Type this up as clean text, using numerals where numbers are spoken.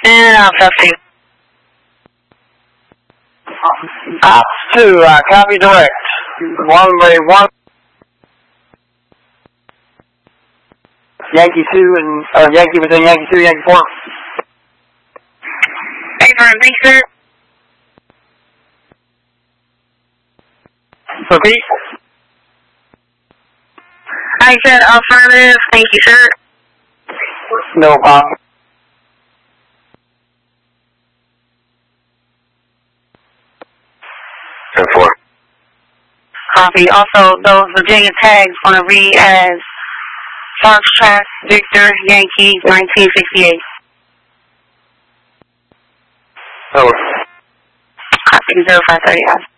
And Alpha 2. Ops 2, copy direct. Runway 1. Yankee 2 and, Yankee within Yankee 2, Yankee 4. Affirmative, thank you, sir. Repeat. I said affirmative, thank you, sir. No problem. Ten-4. Copy. Also, those Virginia tags want to read as Foxtrot Victor Yankee 1968. Over. Copy 0530.